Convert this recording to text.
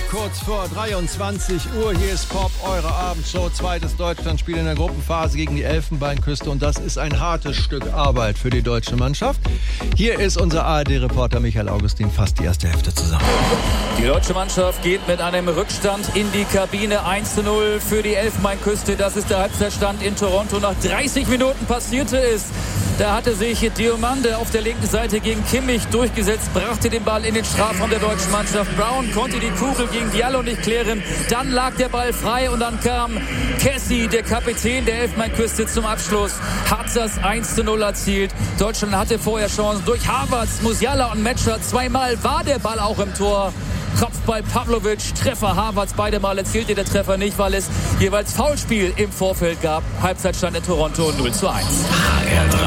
Kurz vor 23 Uhr, hier ist Pop, eure Abendshow, zweites Deutschlandspiel in der Gruppenphase gegen die Elfenbeinküste und das ist ein hartes Stück Arbeit für die deutsche Mannschaft. Hier ist unser ARD-Reporter Michael Augustin, fast die erste Hälfte zusammen. Die deutsche Mannschaft geht mit einem Rückstand in die Kabine, 1:0 für die Elfenbeinküste. Das ist der Halbzeitstand in Toronto. Nach 30 Minuten passierte es. Da hatte sich Diomande auf der linken Seite gegen Kimmich durchgesetzt, brachte den Ball in den Strafraum der deutschen Mannschaft. Brown konnte die Kugel gegen Diallo nicht klären. Dann lag der Ball frei und dann kam Kessie, der Kapitän der Elfenbeinküste, zum Abschluss. Hat das 1:0 erzielt. Deutschland hatte vorher Chancen durch Havertz, Musiala und Metscher. Zweimal war der Ball auch im Tor. Kopfball Pavlovic, Treffer Havertz, beide Male zählte der Treffer nicht, weil es jeweils Foulspiel im Vorfeld gab. Halbzeitstand in Toronto 0:1. HR3.